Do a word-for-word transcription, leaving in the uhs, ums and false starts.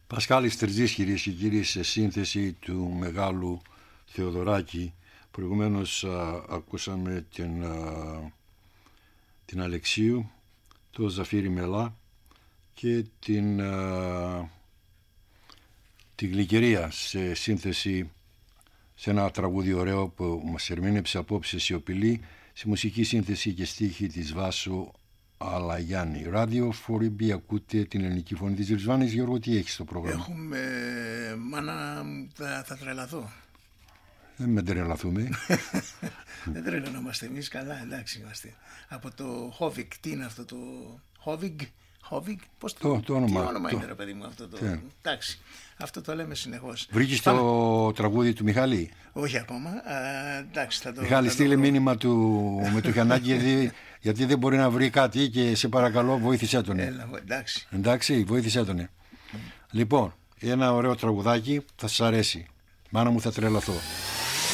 Πασχάλης Τερζής, κυρίες και κύριοι, σε σύνθεση του μεγάλου Θεοδωράκη. Προηγουμένως α, ακούσαμε την, α, την Αλεξίου, το Ζαφύρι Μελά και την, α, την Γλυκερία σε σύνθεση, σε ένα τραγούδι ωραίο που μας ερμήνεψε απόψε Σιωπηλή, σε μουσική σύνθεση και στίχη της Βάσου Αλαγιάννη. Ράδιο φορ μπι, ακούτε την ελληνική φωνή της Ρισβάνης. Γιώργο, τι έχεις στο πρόγραμμα? Έχουμε, μάνα, θα, θα τρελαθώ. Δεν με τρελαθούμε. Δεν τρελανόμαστε εμείς, καλά, εντάξει είμαστε. Από το Χόβικ, τι είναι αυτό το Χόβικ, Χόβικ, πώς το, το, το όνομα, τι όνομα το, είναι ρε παιδί μου αυτό το, τι. Εντάξει, αυτό το λέμε συνεχώς. Βρήκες το τραγούδι του Μιχάλη? Όχι ακόμα, α, εντάξει θα το... Μιχάλη, στείλε μήνυμα του, με το Γιαννάκη γιατί, γιατί δεν μπορεί να βρει κάτι και σε παρακαλώ βοήθησέ τον. Έλα, εντάξει. Εντάξει, βοήθησέ τον. Mm. Λοιπόν, ένα ωραίο τραγουδάκι θα σας αρέσει. Μάνα μου, θα τρελαθώ.